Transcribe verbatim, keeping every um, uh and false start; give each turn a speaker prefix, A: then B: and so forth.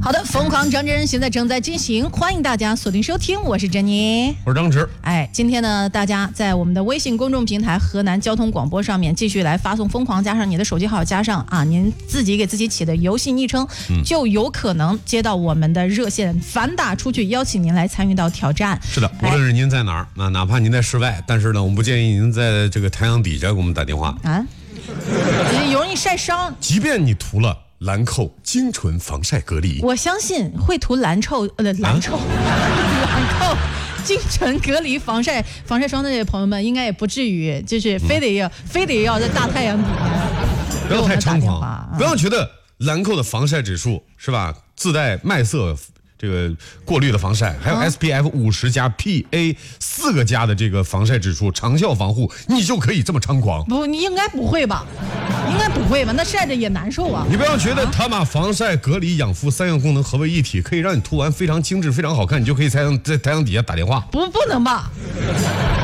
A: 好的，疯狂张真人现在正在进行，欢迎大家锁定收听，我是珍妮，
B: 我是张弛。
A: 哎，今天呢，大家在我们的微信公众平台河南交通广播上面继续来发送疯狂，加上你的手机号，加上啊您自己给自己起的游戏昵称、嗯，就有可能接到我们的热线反打出去，邀请您来参与到挑战。
B: 是的，无论是您在哪儿，那哪怕您在室外，但是呢，我们不建议您在这个太阳底下给我们打电话
A: 啊，有容易晒伤。
B: 即便你涂了兰蔻精纯防晒隔离，
A: 我相信会涂蓝臭呃蓝臭、啊、兰蔻精纯隔离防晒防晒霜的这些朋友们，应该也不至于就是非得要、嗯、非得要在大太阳底下。
B: 不要太猖狂、啊，不要觉得兰蔻的防晒指数是吧，自带麦色这个过滤的防晒，还有 S P F 五十加 P A 四个加的这个防晒指数，长效防护，你就可以这么猖狂？
A: 不，你应该不会吧？应该不会吧？那晒着也难受啊！
B: 你不要觉得它把防晒、隔离、养肤三样功能合为一体，可以让你涂完非常精致、非常好看，你就可以在在太阳底下打电话？
A: 不，不能吧？